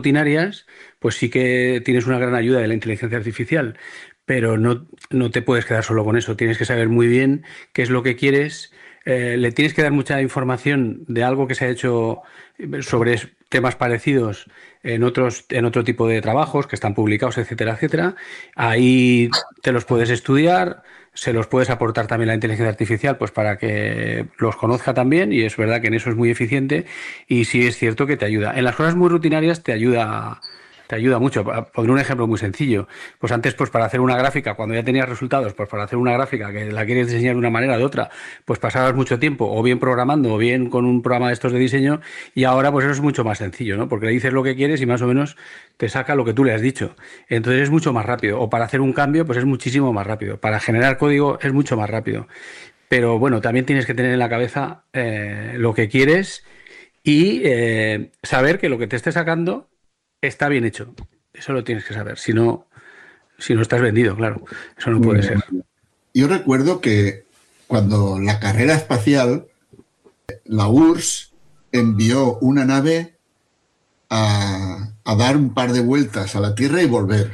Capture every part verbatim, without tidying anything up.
rutinarias, pues sí que tienes una gran ayuda de la inteligencia artificial, pero no, no te puedes quedar solo con eso. Tienes que saber muy bien qué es lo que quieres. Eh, le tienes que dar mucha información de algo que se ha hecho sobre es- temas parecidos en otros, en otro tipo de trabajos que están publicados, etcétera, etcétera. Ahí te los puedes estudiar, se los puedes aportar también la inteligencia artificial, pues para que los conozca también, y es verdad que en eso es muy eficiente, y sí es cierto que te ayuda. En las cosas muy rutinarias te ayuda, te ayuda mucho. Pa- Pondré un ejemplo muy sencillo. Pues antes, pues para hacer una gráfica, cuando ya tenías resultados, pues para hacer una gráfica que la quieres diseñar de una manera o de otra, pues pasabas mucho tiempo, o bien programando, o bien con un programa de estos de diseño, y ahora pues eso es mucho más sencillo, ¿no? Porque le dices lo que quieres y más o menos te saca lo que tú le has dicho. Entonces es mucho más rápido. O para hacer un cambio, pues es muchísimo más rápido. Para generar código es mucho más rápido. Pero bueno, también tienes que tener en la cabeza eh, lo que quieres y eh, saber que lo que te esté sacando está bien hecho. Eso lo tienes que saber. Si no, si no estás vendido, claro. Eso no Muy puede bien. ser. Yo recuerdo que cuando la carrera espacial, la U R S S envió una nave a, a dar un par de vueltas a la Tierra y volver.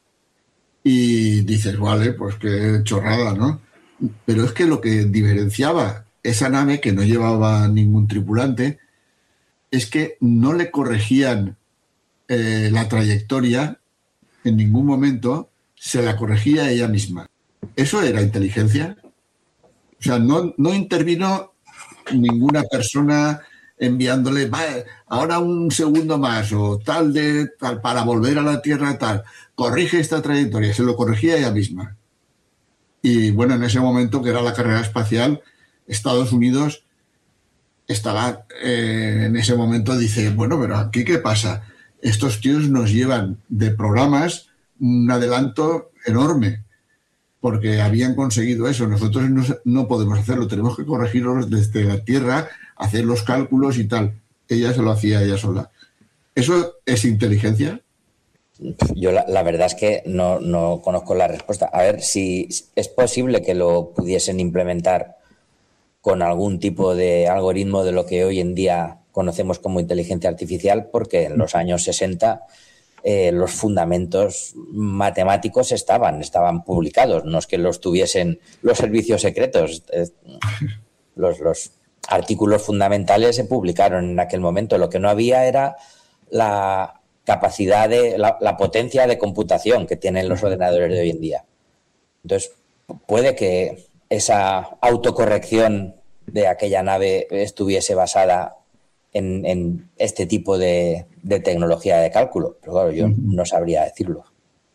Y dices, vale, pues qué chorrada, ¿no? Pero es que lo que diferenciaba esa nave, que no llevaba ningún tripulante, es que no le corregían eh, la trayectoria en ningún momento, se la corregía ella misma. ¿Eso era inteligencia? O sea, no, no intervino ninguna persona enviándole, va, ahora un segundo más o tal de tal para volver a la Tierra tal, corrige esta trayectoria, se lo corregía ella misma. Y bueno, en ese momento que era la carrera espacial, Estados Unidos estaba eh, en ese momento dice, bueno, pero aquí qué pasa, estos tíos nos llevan de programas un adelanto enorme porque habían conseguido eso. Nosotros no, no podemos hacerlo, tenemos que corregirlos desde la Tierra, hacer los cálculos y tal. Ella se lo hacía ella sola. ¿Eso es inteligencia? Yo la, la verdad es que no, no conozco la respuesta. A ver si es posible que lo pudiesen implementar con algún tipo de algoritmo de lo que hoy en día conocemos como inteligencia artificial, porque en los años sesenta eh, los fundamentos matemáticos estaban, estaban publicados, no es que los tuviesen los servicios secretos. Eh, los, los artículos fundamentales se publicaron en aquel momento. Lo que no había era la capacidad de, la, la potencia de computación que tienen los ordenadores de hoy en día. Entonces, puede que esa autocorrección de aquella nave estuviese basada en, en este tipo de, de tecnología de cálculo, pero claro, yo Uh-huh. no sabría decirlo.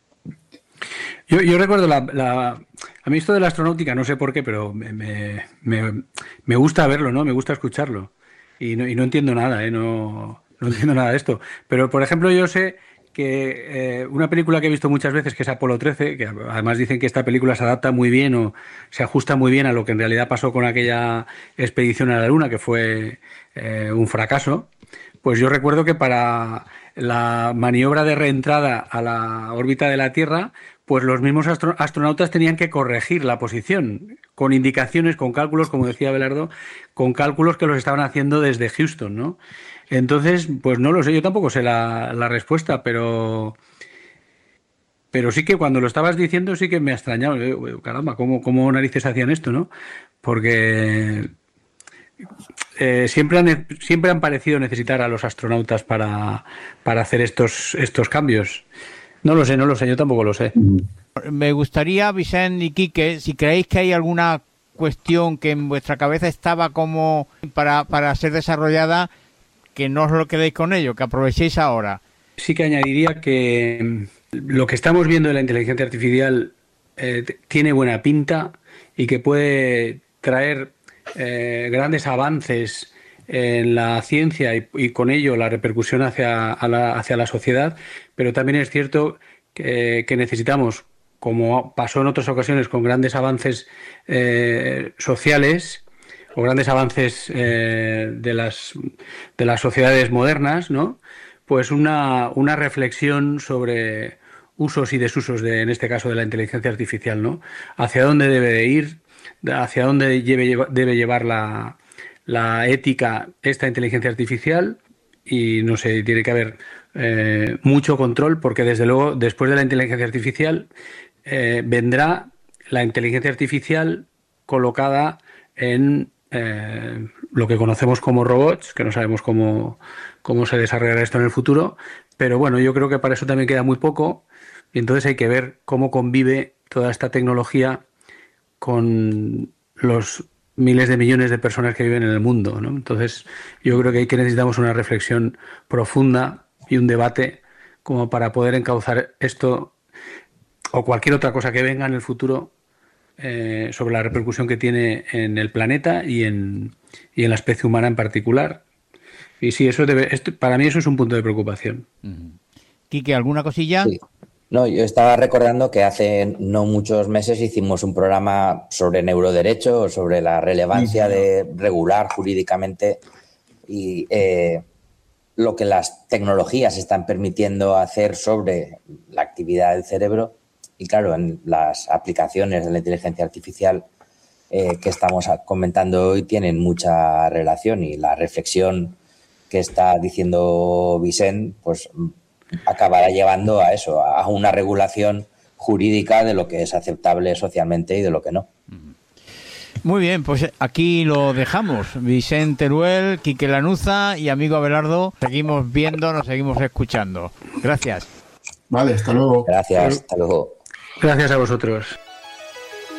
Yo, yo recuerdo la, la- a mí esto de la astronáutica, no sé por qué, pero me, me- me- me gusta verlo, ¿no? Me gusta escucharlo. Y no, y no entiendo nada, ¿eh? No, no entiendo nada de esto. Pero, por ejemplo, yo sé que eh, una película que he visto muchas veces, que es Apolo trece, que además dicen que esta película se adapta muy bien o se ajusta muy bien a lo que en realidad pasó con aquella expedición a la Luna, que fue eh, un fracaso. Pues yo recuerdo que para la maniobra de reentrada a la órbita de la Tierra, pues los mismos astro- astronautas tenían que corregir la posición con indicaciones, con cálculos, como decía Belardo, con cálculos que los estaban haciendo desde Houston, ¿no? Entonces, pues no lo sé, yo tampoco sé la, la respuesta, pero, pero sí que cuando lo estabas diciendo sí que me ha extrañado. Eh, Caramba, ¿cómo, cómo narices hacían esto, no? Porque eh, siempre han, siempre han parecido necesitar a los astronautas para, para hacer estos, estos cambios. No lo sé, no lo sé, yo tampoco lo sé. Uh-huh. Me gustaría, Vicente y Quique, si creéis que hay alguna cuestión que en vuestra cabeza estaba como para, para ser desarrollada, que no os lo quedéis con ello, que aprovechéis ahora. Sí que añadiría que mm, lo que estamos viendo de la inteligencia artificial eh, t- tiene buena pinta y que puede traer eh, grandes avances en la ciencia y, y con ello la repercusión hacia, a la, hacia la sociedad, pero también es cierto que, que necesitamos, como pasó en otras ocasiones con grandes avances eh, sociales o grandes avances eh, de las, de las sociedades modernas, ¿no? Pues una, una reflexión sobre usos y desusos de, en este caso, de la inteligencia artificial, ¿no? Hacia dónde debe de ir, hacia dónde debe, lleva- debe llevar la, la ética esta inteligencia artificial y no sé, tiene que haber eh, mucho control, porque desde luego después de la inteligencia artificial eh, vendrá la inteligencia artificial colocada en eh, lo que conocemos como robots, que no sabemos cómo, cómo se desarrollará esto en el futuro, pero bueno, yo creo que para eso también queda muy poco, y entonces hay que ver cómo convive toda esta tecnología con los miles de millones de personas que viven en el mundo, ¿no? Entonces yo creo que ahí que necesitamos una reflexión profunda y un debate como para poder encauzar esto o cualquier otra cosa que venga en el futuro eh, sobre la repercusión que tiene en el planeta y en, y en la especie humana en particular. Y sí, eso debe, esto, para mí eso es un punto de preocupación. Uh-huh. Quique, ¿alguna cosilla? Sí. No, yo estaba recordando que hace no muchos meses hicimos un programa sobre neuroderecho, sobre la relevancia sí, sí. de regular jurídicamente y eh, lo que las tecnologías están permitiendo hacer sobre la actividad del cerebro. Y claro, en las aplicaciones de la inteligencia artificial eh, que estamos comentando hoy tienen mucha relación, y la reflexión que está diciendo Vicent, pues acabará llevando a eso, a una regulación jurídica de lo que es aceptable socialmente y de lo que no. Muy bien, pues aquí lo dejamos. Vicent Teruel, Quique Lanuza y amigo Abelardo, seguimos viendo, nos seguimos escuchando. Gracias. Vale, hasta luego. Gracias, hasta luego. Gracias a vosotros.